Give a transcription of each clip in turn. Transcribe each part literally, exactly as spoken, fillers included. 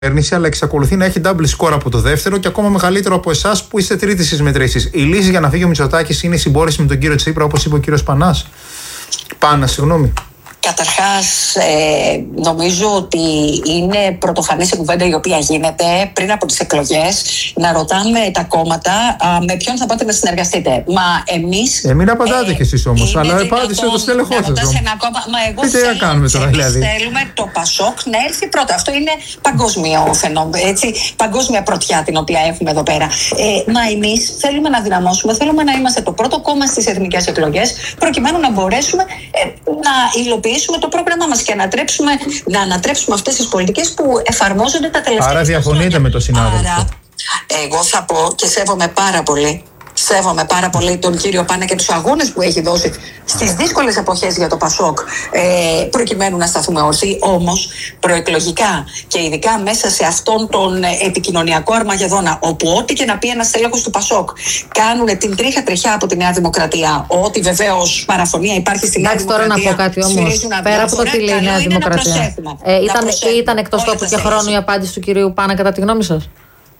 κυβέρνηση, αλλά εξακολουθεί να έχει double score από το δεύτερο και ακόμα μεγαλύτερο από εσάς που είστε τρίτη στις μετρήσεις. Η λύση για να φύγει ο Μητσοτάκης είναι η συμπόρεση με τον κύριο Τσίπρα, όπως είπε ο κύριος Πανάς. Πάνα, συγγνώμη. Καταρχάς, ε, νομίζω ότι είναι πρωτοφανής η κουβέντα η οποία γίνεται πριν από τις εκλογές, να ρωτάμε τα κόμματα α, με ποιον θα πάτε να συνεργαστείτε. Μα εμείς... Ε, μην απαντάτε ε, κι εσείς όμως, αλλά απάντησε το στέλεχό σας. Μα εγώ τι θέλω, κάνουμε τώρα, δηλαδή. Θέλουμε το Πασόκ να έρθει πρώτα. Αυτό είναι παγκόσμιο φαινόμενο, έτσι, παγκόσμια πρωτιά την οποία έχουμε εδώ πέρα. Ε, μα εμείς θέλουμε να δυναμώσουμε, θέλουμε να είμαστε το πρώτο κόμμα στις εθνικές εκλογές, προκειμένου να μπορέσουμε ε, να υλοποιήσουμε το πρόγραμμά μας και ανατρέψουμε, να ανατρέψουμε αυτές τις πολιτικές που εφαρμόζονται τα τελευταία. Άρα διαφωνείτε χρόνια με τον συνάδελφο. Άρα, εγώ θα πω και σέβομαι πάρα πολύ. Σέβομαι πάρα πολύ τον κύριο Πάνα και τους αγώνες που έχει δώσει στις δύσκολες εποχές για το Πασόκ, ε, προκειμένου να σταθούμε όρθιοι. Όμως, προεκλογικά και ειδικά μέσα σε αυτόν τον επικοινωνιακό αρμαγεδόνα, όπου ό,τι και να πει ένας τέλεχος του Πασόκ κάνουν την τρίχα τριχιά από τη Νέα Δημοκρατία, ότι βεβαίως παραφωνία υπάρχει στη Νέα Δημοκρατία. Τώρα να πω κάτι όμως, πέρα από το τι λέει η Νέα Δημοκρατία. Ε, ήταν, ήταν εκτός τόπου και χρόνου η απάντηση του κυρίου Πάνα, κατά τη γνώμη σας?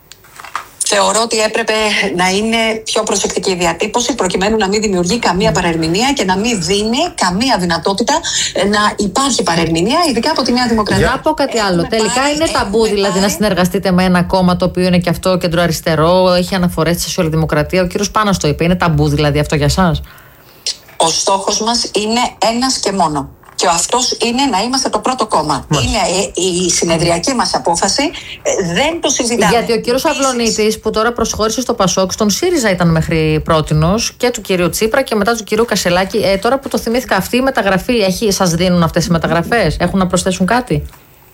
Θεωρώ ότι έπρεπε να είναι πιο προσεκτική η διατύπωση, προκειμένου να μην δημιουργεί καμία παρερμηνία και να μην δίνει καμία δυνατότητα να υπάρχει παρερμηνία, ειδικά από τη Νέα Δημοκρατία. Να πω κάτι άλλο. Έχουμε Τελικά πάρει, είναι ταμπού δηλαδή πάρει. να συνεργαστείτε με ένα κόμμα το οποίο είναι και αυτό κεντροαριστερό, έχει αναφορές στη σοσιαλδημοκρατία. Ο κύριος Πάνας το είπε. Είναι ταμπού δηλαδή αυτό για σας? Ο στόχος μας είναι ένας και μόνο. Και αυτός είναι να είμαστε το πρώτο κόμμα. Μάλιστα. Είναι η συνεδριακή μας απόφαση, δεν το συζητάμε. Γιατί ο κύριος Αυλωνίτης που τώρα προσχώρησε στο Πασόκ, στον ΣΥΡΙΖΑ ήταν μέχρι πρότινος, και του κυρίου Τσίπρα και μετά του κυρίου Κασελάκη. Ε, τώρα που το θυμήθηκα, αυτή η μεταγραφή, έχει, σας δίνουν αυτές οι μεταγραφές? Έχουν να προσθέσουν κάτι?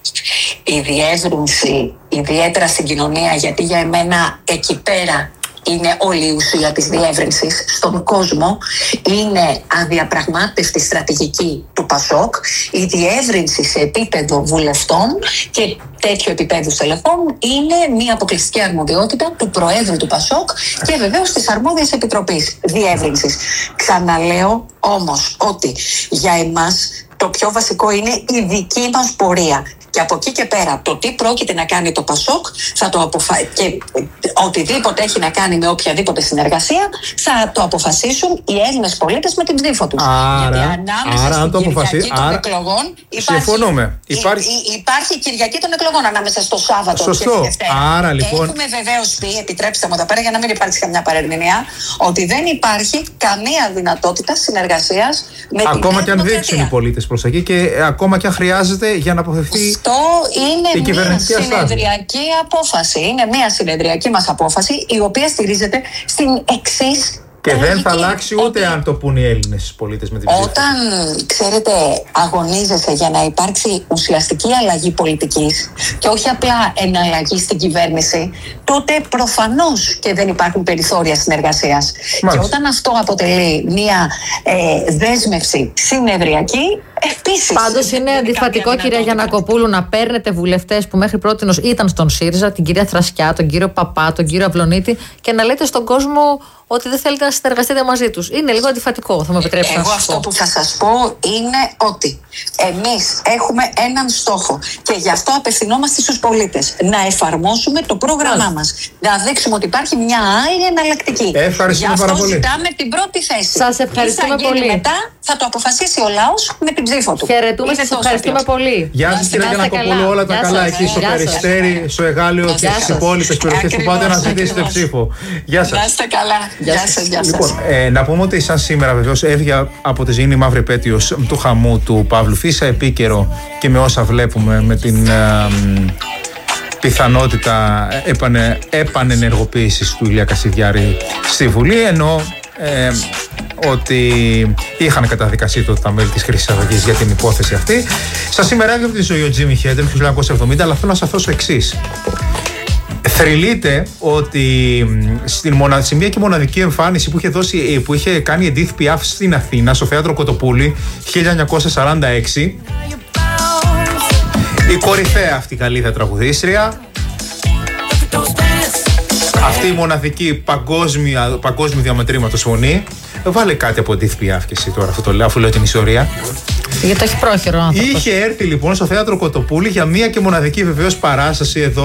Η διεύρυνση, ιδιαίτερα στην κοινωνία, γιατί για εμένα εκεί πέρα είναι όλη η ουσία της διεύρυνσης στον κόσμο, είναι αδιαπραγμάτευτη στρατηγική του Πασόκ. Η διεύρυνση σε επίπεδο βουλευτών και τέτοιο επίπεδο στελεχών είναι μια αποκλειστική αρμοδιότητα του Προέδρου του Πασόκ και βεβαίως της αρμόδιας επιτροπής διεύρυνσης. Ξαναλέω όμως ότι για εμάς το πιο βασικό είναι η δική μας πορεία. Και από εκεί και πέρα, το τι πρόκειται να κάνει το Πασόκ θα το αποφα... και οτιδήποτε έχει να κάνει με οποιαδήποτε συνεργασία θα το αποφασίσουν οι Έλληνες πολίτες με την ψήφο τους. Άρα, γιατί ανάμεσα άρα, στην το Κυριακή αποφασί... των άρα... εκλογών υπάρχει... υπάρχει... υπάρχει η Κυριακή των εκλογών ανάμεσα στο Σάββατο. Σωστό. Και τη Δευτέρα. Άρα, λοιπόν... Έχουμε βεβαίως πει, επιτρέψτε μου εδώ πέρα για να μην υπάρξει καμιά παρερμηνία, ότι δεν υπάρχει καμία δυνατότητα συνεργασίας με την ακόμα και αν δείξουν οι πολίτες προς εκεί και ακόμα και αν χρειάζεται για να αποφευθεί. Αυτό είναι μια συνεδριακή απόφαση. Είναι μια συνεδριακή μας απόφαση, η οποία στηρίζεται στην εξής. Και δεν θα αλλάξει ούτε αν το πούν οι Έλληνες πολίτες με την ψήφο. Όταν, ξέρετε, αγωνίζεσαι για να υπάρξει ουσιαστική αλλαγή πολιτικής και όχι απλά εναλλαγή στην κυβέρνηση, τότε προφανώς και δεν υπάρχουν περιθώρια συνεργασίας. Μάλιστα. Και όταν αυτό αποτελεί μια ε, δέσμευση συνεδριακή, επίσης. Πάντως είναι αντιφατικό, κυρία Γιαννακοπούλου, να παίρνετε βουλευτές που μέχρι πρότινος ήταν στον ΣΥΡΙΖΑ, την κυρία Θρασκιά, τον κύριο Παπά, τον κύριο Αυλωνίτη, και να λέτε στον κόσμο ότι δεν θέλετε να συνεργαστείτε μαζί τους. Είναι λίγο αντιφατικό, θα μου επιτρέψετε. Εγώ αυτό που θα σας πω είναι ότι εμείς έχουμε έναν στόχο και γι' αυτό απευθυνόμαστε στους πολίτες. Να εφαρμόσουμε το πρόγραμμά μας. Να δείξουμε ότι υπάρχει μια άλλη εναλλακτική. Ευχαριστούμε πάρα πολύ. Γι' αυτό ζητάμε την πρώτη θέση. Σας ευχαριστούμε πολύ. Μετά θα το αποφασίσει ο λαός με την ψήφο του. Χαιρετούμε, σας ευχαριστούμε πολύ. Γεια σας, κυρία Γιαννακοπούλου, όλα τα καλά εκεί στο Περιστέρι, στο Εγάλεο και στις υπόλοιπες περιοχές που πάτε να ζητήσετε ψήφο. Γεια σας. Να είστε καλά. Γεια σας, γεια σας. Λοιπόν, ε, να πούμε ότι σαν σήμερα βεβαίως έφυγε από τη ζωή η μαύρη επέτειος του χαμού του Παύλου Φίσα, επίκαιρο και με όσα βλέπουμε με την ε, πιθανότητα επανε, επανενεργοποίησης του Ηλία Κασιδιάρη στη Βουλή, ενώ ε, ότι είχαν καταδικαστεί τότε τα μέλη της Χρυσής Αυγής για την υπόθεση αυτή. Σαν σήμερα έφυγε από τη ζωή ο Τζίμι Χέντερ το χίλια εννιακόσια εβδομήντα, αλλά θέλω να σας θέσω εξής. Θρυλείται ότι στην μονα... σε μια και μοναδική εμφάνιση που είχε, δώσει, που είχε κάνει η Edith Piaf στην Αθήνα, στο θέατρο Κοτοπούλη χίλια εννιακόσια σαράντα έξι, η κορυφαία αυτή καλή τραγουδίστρια, αυτή η μοναδική παγκόσμια, παγκόσμιου διαμετρήματος φωνή, βάλε κάτι από Edith Piaf και εσύ τώρα, αυτό το λέω, αφού λέω την ιστορία. Γιατί το έχει πρόχειρο άνθρωπος. Είχε έρθει λοιπόν στο θέατρο Κοτοπούλη για μία και μοναδική βεβαίως παράσταση εδώ